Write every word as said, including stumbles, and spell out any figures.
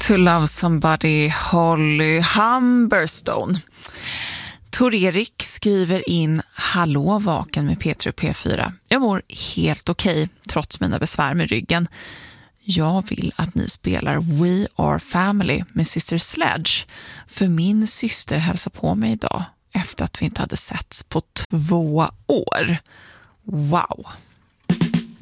To Love Somebody, Holly Humberstone. Tor-Erik skriver in: hallå vaken med P tre och P fyra. Jag mår helt okej okay, trots mina besvär med ryggen. Jag vill att ni spelar We Are Family med Sister Sledge, för min syster hälsar på mig idag efter att vi inte hade setts på två år. Wow!